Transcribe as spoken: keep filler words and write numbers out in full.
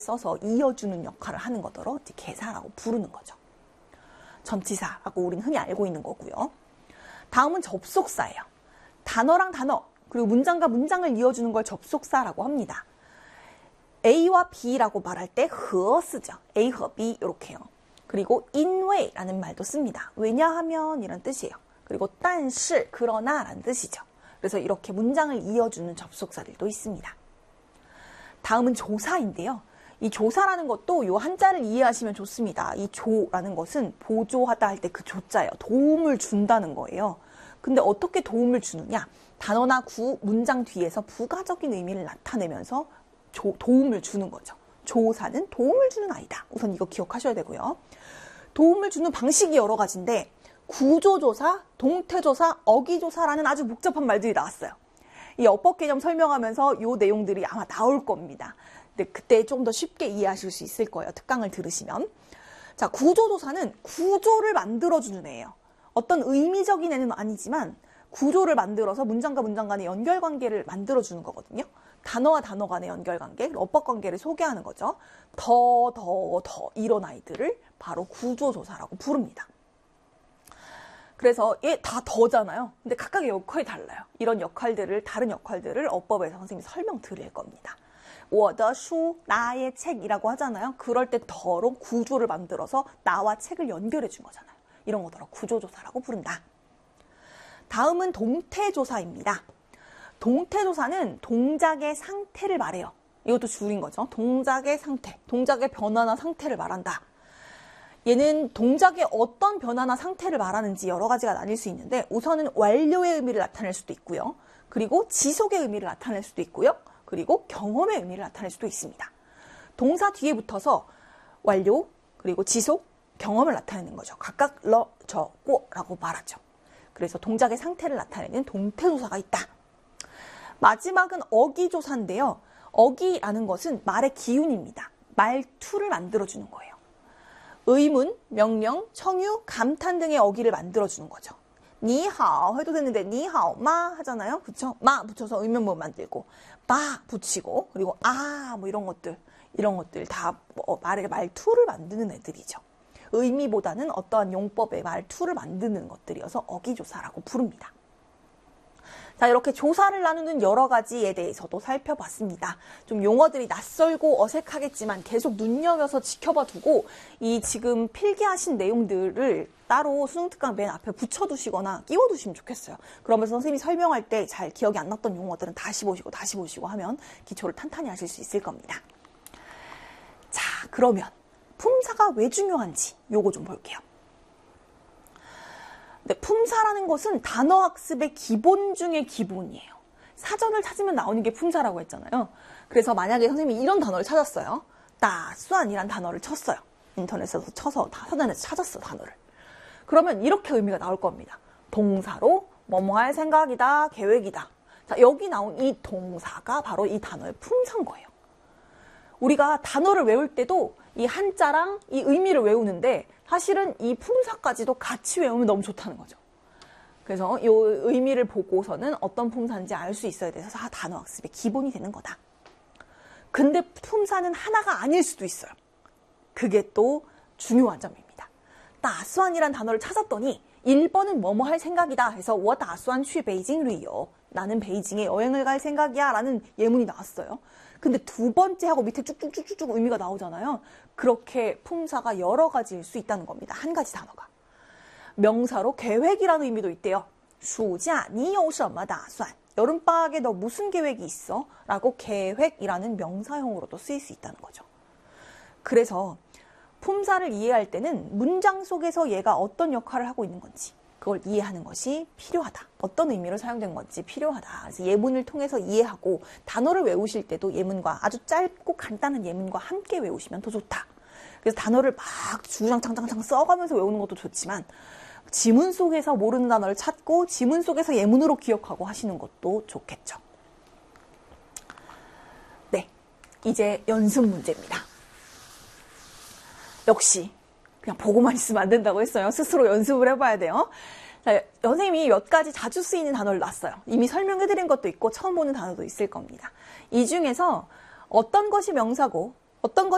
써서 이어주는 역할을 하는 거더러 이제 개사라고 부르는 거죠. 전치사라고 우리는 흔히 알고 있는 거고요. 다음은 접속사예요. 단어랑 단어 그리고 문장과 문장을 이어주는 걸 접속사라고 합니다. A와 B라고 말할 때和 쓰죠. A和 B 이렇게요. 그리고 인웨이라는 말도 씁니다. 왜냐하면 이런 뜻이에요. 그리고 但是 그러나 라는 뜻이죠. 그래서 이렇게 문장을 이어주는 접속사들도 있습니다. 다음은 조사인데요. 이 조사라는 것도 요 한자를 이해하시면 좋습니다. 이 조라는 것은 보조하다 할 때 그 조자예요. 도움을 준다는 거예요. 근데 어떻게 도움을 주느냐? 단어나 구, 문장 뒤에서 부가적인 의미를 나타내면서 조, 도움을 주는 거죠. 조사는 도움을 주는 아이다. 우선 이거 기억하셔야 되고요. 도움을 주는 방식이 여러 가지인데 구조조사, 동태조사, 어기조사라는 아주 복잡한 말들이 나왔어요. 이 어법 개념 설명하면서 이 내용들이 아마 나올 겁니다. 근데 그때 좀 더 쉽게 이해하실 수 있을 거예요. 특강을 들으시면. 자, 구조조사는 구조를 만들어주는 애예요. 어떤 의미적인 애는 아니지만 구조를 만들어서 문장과 문장 간의 연결관계를 만들어주는 거거든요. 단어와 단어 간의 연결관계, 어법관계를 소개하는 거죠. 더, 더, 더 이런 아이들을 바로 구조조사라고 부릅니다. 그래서 얘 다 더잖아요. 근데 각각의 역할이 달라요. 이런 역할들을, 다른 역할들을 어법에서 선생님이 설명 드릴 겁니다. 我的书, 나의 책이라고 하잖아요. 그럴 때 더로 구조를 만들어서 나와 책을 연결해 준 거잖아요. 이런 거더러 구조조사라고 부른다. 다음은 동태조사입니다. 동태조사는 동작의 상태를 말해요. 이것도 줄인 거죠. 동작의 상태, 동작의 변화나 상태를 말한다. 얘는 동작의 어떤 변화나 상태를 말하는지 여러 가지가 나뉠 수 있는데 우선은 완료의 의미를 나타낼 수도 있고요. 그리고 지속의 의미를 나타낼 수도 있고요. 그리고 경험의 의미를 나타낼 수도 있습니다. 동사 뒤에 붙어서 완료, 그리고 지속, 경험을 나타내는 거죠. 각각 러, 저, 꼬라고 말하죠. 그래서 동작의 상태를 나타내는 동태조사가 있다. 마지막은 어기조사인데요. 어기라는 것은 말의 기운입니다. 말투를 만들어주는 거예요. 의문, 명령, 청유, 감탄 등의 어기를 만들어주는 거죠. 니하오 해도 되는데 니하오 마 하잖아요. 그쵸? 마 붙여서 의문문 만들고 마 붙이고 그리고 아 뭐 이런 것들 이런 것들 다 뭐 말의 말투를 만드는 애들이죠. 의미보다는 어떠한 용법의 말투를 만드는 것들이어서 어기조사라고 부릅니다. 자, 이렇게 조사를 나누는 여러 가지에 대해서도 살펴봤습니다. 좀 용어들이 낯설고 어색하겠지만 계속 눈여겨서 지켜봐 두고 이 지금 필기하신 내용들을 따로 수능특강 맨 앞에 붙여두시거나 끼워두시면 좋겠어요. 그러면서 선생님이 설명할 때 잘 기억이 안 났던 용어들은 다시 보시고 다시 보시고 하면 기초를 탄탄히 하실 수 있을 겁니다. 자, 그러면 품사가 왜 중요한지 요거 좀 볼게요. 네, 품사라는 것은 단어 학습의 기본 중의 기본이에요. 사전을 찾으면 나오는 게 품사라고 했잖아요. 그래서 만약에 선생님이 이런 단어를 찾았어요. 따수안이란 단어를 쳤어요. 인터넷에서 쳐서 사전에서 찾았어, 단어를. 그러면 이렇게 의미가 나올 겁니다. 동사로 뭐뭐 할 생각이다, 계획이다. 자, 여기 나온 이 동사가 바로 이 단어의 품사인 거예요. 우리가 단어를 외울 때도 이 한자랑 이 의미를 외우는데 사실은 이 품사까지도 같이 외우면 너무 좋다는 거죠. 그래서 이 의미를 보고서는 어떤 품사인지 알 수 있어야 돼서 단어 학습의 기본이 되는 거다. 근데 품사는 하나가 아닐 수도 있어요. 그게 또 중요한 점입니다. 따수안이란 단어를 찾았더니 일 번은 뭐뭐 할 생각이다 해서 我打算去北京旅游 나는 베이징에 여행을 갈 생각이야 라는 예문이 나왔어요. 근데 두 번째 하고 밑에 쭉쭉쭉쭉 의미가 나오잖아요. 그렇게 품사가 여러 가지일 수 있다는 겁니다. 한 가지 단어가. 명사로 계획이라는 의미도 있대요. 暑假你有什么打算? 여름방학에 너 무슨 계획이 있어? 라고 계획이라는 명사형으로도 쓰일 수 있다는 거죠. 그래서 품사를 이해할 때는 문장 속에서 얘가 어떤 역할을 하고 있는 건지 그걸 이해하는 것이 필요하다. 어떤 의미로 사용된 건지 필요하다. 그래서 예문을 통해서 이해하고 단어를 외우실 때도 예문과 아주 짧고 간단한 예문과 함께 외우시면 더 좋다. 그래서 단어를 막 주구장창창창 써가면서 외우는 것도 좋지만 지문 속에서 모르는 단어를 찾고 지문 속에서 예문으로 기억하고 하시는 것도 좋겠죠. 네, 이제 연습 문제입니다. 역시 그냥 보고만 있으면 안 된다고 했어요. 스스로 연습을 해봐야 돼요. 자, 선생님이 몇 가지 자주 쓰이는 단어를 놨어요. 이미 설명해드린 것도 있고 처음 보는 단어도 있을 겁니다. 이 중에서 어떤 것이 명사고 어떤 것이